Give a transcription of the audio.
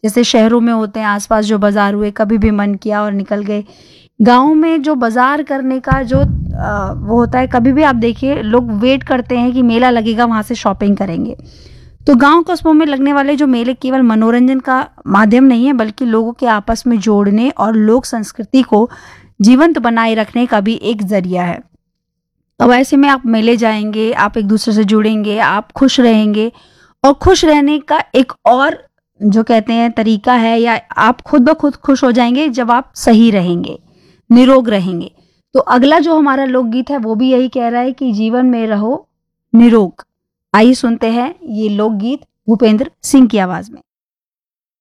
जैसे शहरों में होते हैं आसपास जो बाजार हुए, कभी भी मन किया और निकल गए। गाँव में जो बाजार करने का जो वो होता है, कभी भी आप देखिए लोग वेट करते हैं कि मेला लगेगा वहाँ से शॉपिंग करेंगे। तो गांव कस्बों में लगने वाले जो मेले केवल मनोरंजन का माध्यम नहीं है, बल्कि लोगों के आपस में जोड़ने और लोक संस्कृति को जीवंत बनाए रखने का भी एक जरिया है। अब ऐसे में आप मेले जाएंगे, आप एक दूसरे से जुड़ेंगे, आप खुश रहेंगे। और खुश रहने का एक और जो कहते हैं तरीका है, या आप खुद ब खुद खुश हो जाएंगे जब आप सही रहेंगे, निरोग रहेंगे। तो अगला जो हमारा लोकगीत है वो भी यही कह रहा है कि जीवन में रहो निरोग। आइए सुनते हैं ये लोकगीत भूपेंद्र सिंह की आवाज में।